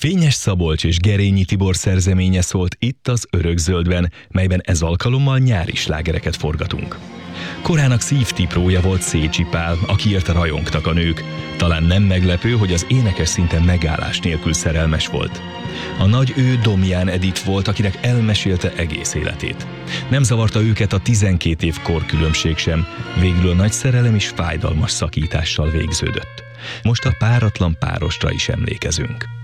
Fényes Szabolcs és Gerényi Tibor szerzeménye szólt itt az Örökzöldben, melyben ez alkalommal nyári slágereket forgatunk. Korának szívtiprója volt Szécsi Pál, akiért rajongtak a nők. Talán nem meglepő, hogy az énekes szinte megállás nélkül szerelmes volt. A nagy ő Domján Edith volt, akinek elmesélte egész életét. Nem zavarta őket a 12 év korkülönbség sem, végül a nagy szerelem is fájdalmas szakítással végződött. Most a páratlan párosra is emlékezünk.